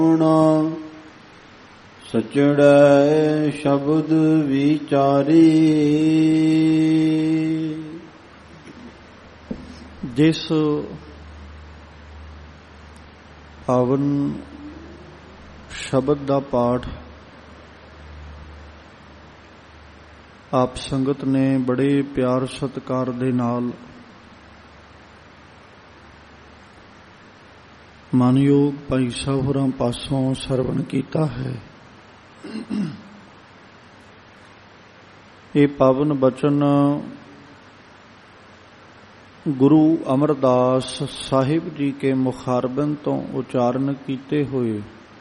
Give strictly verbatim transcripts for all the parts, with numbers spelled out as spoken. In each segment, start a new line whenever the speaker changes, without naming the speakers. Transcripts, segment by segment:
ਸਚੜੈ ਸ਼ਬਦ ਵਿਚਾਰੀ।
ਜਿਸ ਪਾਵਨ ਸ਼ਬਦ ਦਾ ਪਾਠ ਆਪ ਸੰਗਤ ਨੇ ਬੜੇ ਪਿਆਰ ਸਤਿਕਾਰ ਦੇ ਨਾਲ ਮਾਨਯੋਗ ਭਾਈ ਸਾਹਿਬ ਹੋਰਾਂ ਪਾਸੋਂ ਸਰਵਣ ਕੀਤਾ ਹੈ। ਇਹ ਪਾਵਨ ਬਚਨ ਗੁਰੂ ਅਮਰਦਾਸ ਸਾਹਿਬ ਜੀ ਕੇ ਮੁਖਾਰਬਨ ਤੋਂ ਉਚਾਰਨ ਕੀਤੇ ਹੋਏ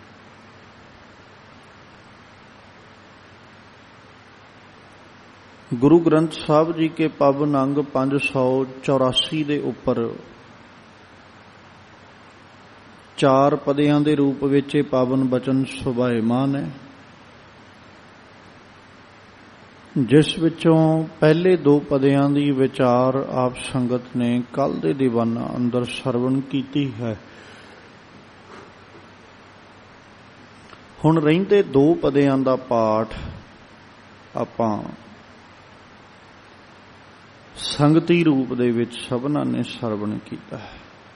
ਗੁਰੂ ਗ੍ਰੰਥ ਸਾਹਿਬ ਜੀ ਕੇ ਪਾਵਨ ਅੰਗ ਪੰਜ ਸੌ ਚੌਰਾਸੀ ਦੇ ਉੱਪਰ ਚਾਰ ਪਦਿਆਂ ਦੇ ਰੂਪ ਵਿੱਚ ਇਹ ਪਾਵਨ ਬਚਨ ਸੁਭਾਇਮਾਨ ਹੈ, ਜਿਸ ਵਿੱਚੋਂ ਪਹਿਲੇ ਦੋ ਪਦਿਆਂ ਦੀ ਵਿਚਾਰ ਆਪ ਸੰਗਤ ਨੇ ਕੱਲ ਦੇ ਦੀਵਾਨਾਂ ਅੰਦਰ ਸਰਵਣ ਕੀਤੀ ਹੈ। ਹੁਣ ਰਹਿੰਦੇ ਦੋ ਪਦਿਆਂ ਦਾ ਪਾਠ ਆਪਾਂ ਸੰਗਤੀ ਰੂਪ ਦੇ ਵਿੱਚ ਸਭਨਾਂ ਨੇ ਸਰਵਣ ਕੀਤਾ ਹੈ।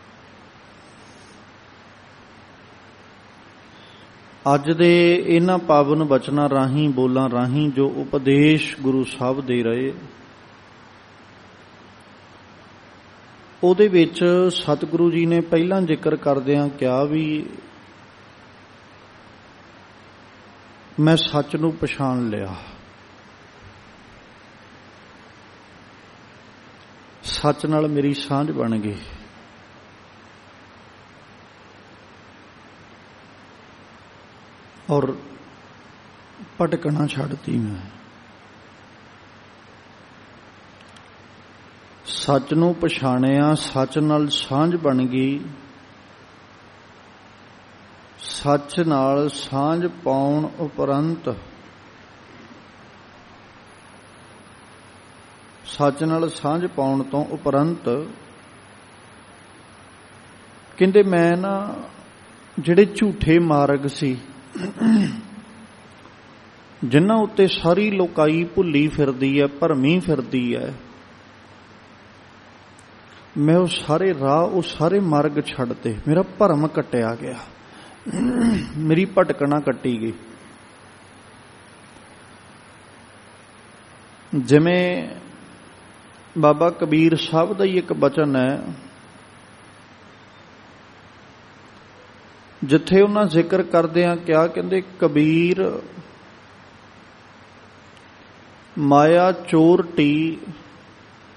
ਅੱਜ ਦੇ ਇਹਨਾਂ ਪਾਵਨ ਬਚਨਾਂ ਰਾਹੀਂ ਬੋਲਾਂ ਰਾਹੀਂ ਜੋ ਉਪਦੇਸ਼ ਗੁਰੂ ਸਾਹਿਬ ਦੇ ਰਹੇ, ਉਹਦੇ ਵਿੱਚ ਸਤਿਗੁਰੂ ਜੀ ਨੇ ਪਹਿਲਾਂ ਜ਼ਿਕਰ ਕਰਦਿਆਂ ਕਿਹਾ ਵੀ ਮੈਂ ਸੱਚ ਨੂੰ ਪਛਾਣ ਲਿਆ, ਸੱਚ ਨਾਲ ਮੇਰੀ ਸਾਂਝ ਬਣ ਗਈ, ਔਰ ਭਟਕਣਾ ਛੱਡਤੀ। ਮੈਂ ਸੱਚ ਨੂੰ ਪਛਾਣਿਆ, ਸੱਚ ਨਾਲ ਸਾਂਝ ਬਣ ਗਈ। ਸੱਚ ਨਾਲ ਸਾਂਝ ਪਾਉਣ ਉਪਰੰਤ ਸੱਚ ਨਾਲ ਸਾਂਝ ਪਾਉਣ ਤੋਂ ਉਪਰੰਤ ਕਹਿੰਦੇ ਮੈਂ ਨਾ ਜਿਹੜੇ ਝੂਠੇ ਮਾਰਗ ਸੀ, ਜਿਨ੍ਹਾਂ ਉੱਤੇ ਸਾਰੀ ਲੋਕਾਈ ਭੁੱਲੀ ਫਿਰਦੀ ਹੈ, ਭਰਮੀ ਫਿਰਦੀ ਹੈ, ਮੈਂ ਉਹ ਸਾਰੇ ਰਾਹ, ਉਹ ਸਾਰੇ ਮਾਰਗ ਛੱਡਤੇ। ਮੇਰਾ ਭਰਮ ਕੱਟਿਆ ਗਿਆ, ਮੇਰੀ ਭਟਕਣਾ ਕੱਟੀ ਗਈ। ਜਿਵੇਂ ਬਾਬਾ ਕਬੀਰ ਸਾਹਿਬ ਦਾ ਹੀ ਇੱਕ ਬਚਨ ਹੈ, ਜਿੱਥੇ ਉਹਨਾਂ ਜ਼ਿਕਰ ਕਰਦਿਆਂ ਕਿਹਾ, ਕਹਿੰਦੇ ਕਬੀਰ ਮਾਇਆ ਚੋਰਟੀ